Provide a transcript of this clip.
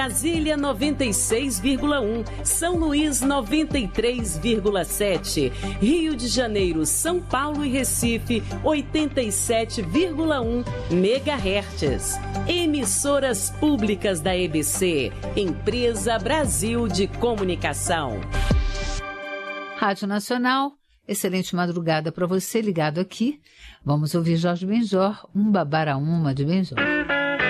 Brasília 96,1, São Luís 93,7, Rio de Janeiro, São Paulo e Recife 87,1 MHz. Emissoras públicas da EBC, Empresa Brasil de Comunicação. Rádio Nacional, excelente madrugada para você ligado aqui. Vamos ouvir Jorge Benjor, Um Babaraúma de Benjor.